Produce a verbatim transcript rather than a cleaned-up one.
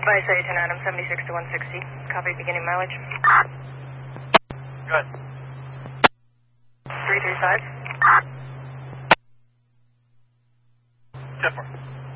Vice eight ten Adam, seventy-six to one sixty. Copy, beginning mileage. Good. three three five. Different.